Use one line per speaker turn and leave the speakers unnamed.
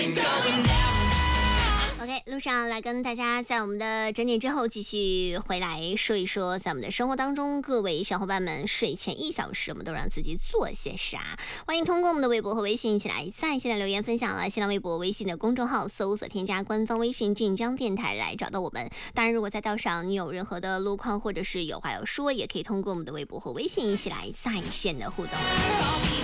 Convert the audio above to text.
OK， 路上来跟大家在我们的整点之后继续回来说一说，在我们的生活当中，各位小伙伴们睡前1小时，我们都让自己做些啥？欢迎通过我们的微博和微信一起来在线留言分享了。新浪微博、微信的公众号搜索添加官方微信晋江电台来找到我们。当然，如果在道上你有任何的路况或者是有话要说，也可以通过我们的微博和微信一起来在线的互动。